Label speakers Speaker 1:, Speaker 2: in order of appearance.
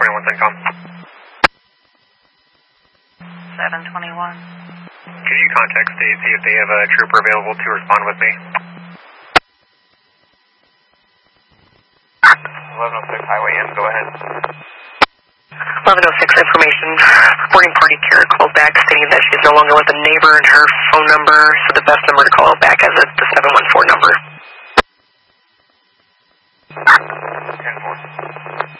Speaker 1: 721 CENTCOM.
Speaker 2: 721.
Speaker 1: Could you contact state, see if they have a trooper available to respond with me? 1106 Highway M, go ahead.
Speaker 3: 1106 information. Reporting party Kara called back stating that she's no longer with a neighbor and her phone number, so the best number to call back